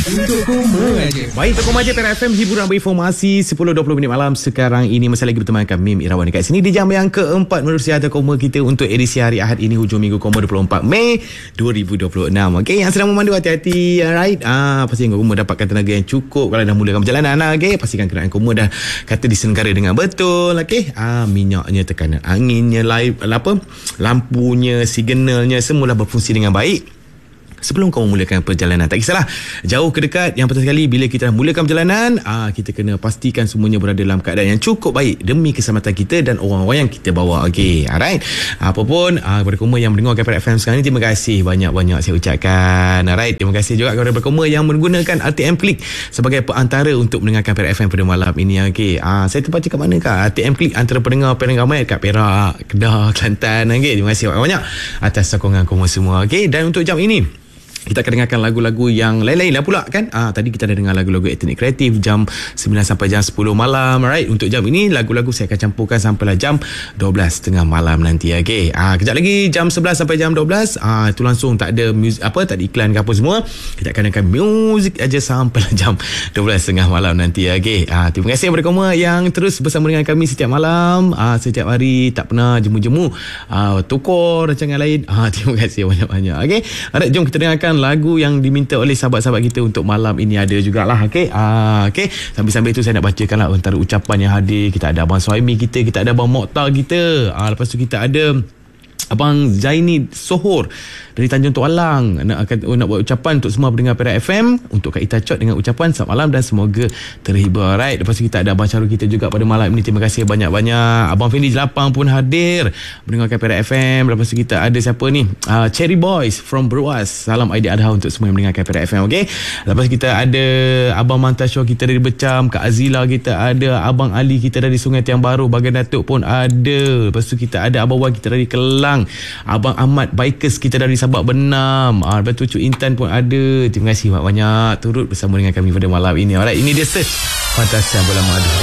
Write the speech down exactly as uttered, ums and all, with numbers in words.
Untuk Koma je. Baik, untuk Koma je Perak F M, hiburan berinformasi sepuluh dua puluh minit malam sekarang ini. Masih lagi bertemankan Mim Irawan dekat sini di jam yang keempat menerusi Harta Koma kita untuk edisi hari Ahad ini, hujung minggu Koma dua puluh empat Mei dua ribu dua puluh enam. Okey, yang sedang memandu hati-hati, alright. Ah, pastikan Koma dapatkan tenaga yang cukup kalau dah mulakan perjalanan. Okey, pastikan kenderaan Koma dah kata diselenggara dengan betul. Okey, ah, minyaknya, tekanan anginnya, live, apa, lampunya, signalnya semualah berfungsi dengan baik sebelum kau memulakan perjalanan. Tak kisahlah jauh ke dekat, yang penting sekali bila kita dah mulakan perjalanan, aa, kita kena pastikan semuanya berada dalam keadaan yang cukup baik demi keselamatan kita dan orang-orang yang kita bawa. Okey, alright. Apapun aa, kepada Koma yang mendengarkan Perak F M sekarang ni, terima kasih banyak-banyak saya ucapkan. Alright, terima kasih juga kepada Koma yang menggunakan R T M Klik sebagai perantara untuk mendengarkan Perak F M pada malam ini. Okey, aa, saya terbaca kat mana kah R T M Klik antara pendengar paling ramai kat Perak, Kedah, Kelantan. Okey, terima kasih banyak-banyak atas sokongan Koma semua. Okey, dan untuk jam ini kita akan dengarkan lagu-lagu yang lain-lain lah pula kan. Ah, tadi kita dah dengar lagu-lagu etnik kreatif jam sembilan sampai jam sepuluh malam. Alright, untuk jam ini lagu-lagu saya akan campurkan sampailah jam dua belas tengah malam nanti. Okey. Ah, kejap lagi jam sebelas sampai jam dua belas. Ah, itu langsung tak ada music, apa, tak ada iklan ke apa semua. Kita akan dengarkan muzik aja sampailah jam dua belas tengah malam nanti. Okey. Ah, terima kasih kepada Koma yang terus bersama dengan kami setiap malam. Ah, setiap hari, tak pernah jemu-jemu. Ah, tukar rancangan lain. Ah, terima kasih banyak-banyak. Okey. Alright, jom kita dengarkan lagu yang diminta oleh sahabat-sahabat kita untuk malam ini ada jugalah. Okey. Ah, okey. Sambil-sambil itu saya nak bacakanlah antara ucapan yang hadir. Kita ada Abang Suhaimi kita, kita ada Abang Mokhtar kita. Ah, lepas tu kita ada Abang Zaini Sohor dari Tanjung Tok Alang. Nak, akan, nak buat ucapan untuk semua pendengar Perak F M, untuk Kak Ita Chot dengan ucapan selamat malam dan semoga terhibur. Alright. Lepas tu kita ada Abang Syarul kita juga pada malam ini. Terima kasih banyak-banyak. Abang Fendi Jelapang pun hadir mendengarkan Perak F M. Lepas tu kita ada siapa ni? Uh, Cherry Boys from Beruas. Salam Aidil Adha untuk semua yang mendengarkan Perak F M. Okay. Lepas kita ada Abang Mantasyo kita dari Becam, Kak Azila kita ada, Abang Ali kita dari Sungai Tiang Baru, Bagan Datuk pun ada. Lepas tu kita ada Abang Wan kita dari Kelang, Abang Ahmad Bikers kita dari Sabak Benam. Ah, lepas tu Cuk Intan pun ada. Terima kasih banyak-banyak turut bersama dengan kami pada malam ini. Alright, ini dia Search Fantasian Bola Madu.